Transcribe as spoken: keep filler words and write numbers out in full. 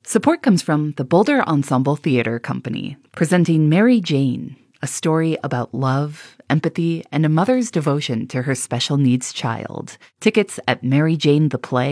Support comes from the Boulder Ensemble Theater Company, presenting Mary Jane, a story about love, empathy, and a mother's devotion to her special needs child. Tickets at mary jane the play